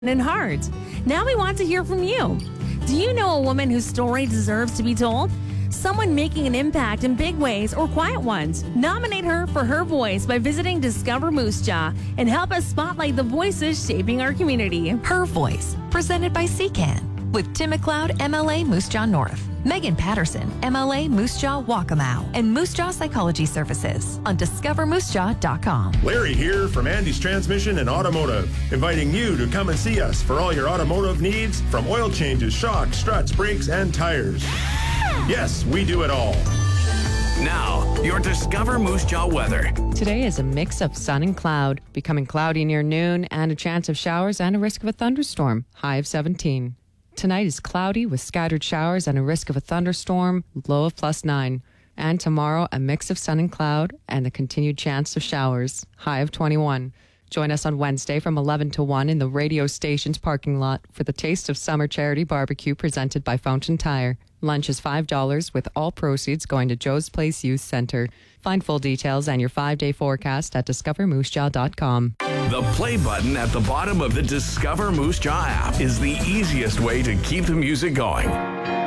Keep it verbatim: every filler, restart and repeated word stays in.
and heart. Now we want to hear from you. Do you know a woman whose story deserves to be told? Someone making an impact in big ways or quiet ones. Nominate her for her voice by visiting Discover Moose Jaw and help us spotlight the voices shaping our community. Her Voice, presented by C C A N, with Tim McLeod, M L A Moose Jaw North, Megan Patterson, M L A Moose Jaw Waccamaw, and Moose Jaw Psychology Services on discover moose jaw dot com. Larry here from Andy's Transmission and Automotive, inviting you to come and see us for all your automotive needs, from oil changes, shocks, struts, brakes, and tires. Yes, we do it all. Now, your Discover Moose Jaw weather. Today is a mix of sun and cloud, becoming cloudy near noon, and a chance of showers and a risk of a thunderstorm, high of seventeen. Tonight is cloudy with scattered showers and a risk of a thunderstorm, low of plus nine. And tomorrow, a mix of sun and cloud and a continued chance of showers, high of twenty-one. Join us on Wednesday from eleven to one in the radio station's parking lot for the Taste of Summer charity barbecue presented by Fountain Tire. Lunch is five dollars with all proceeds going to Joe's Place Youth Center. Find full details and your five-day forecast at discover moose jaw dot com. The play button at the bottom of the Discover Moose Jaw app is the easiest way to keep the music going.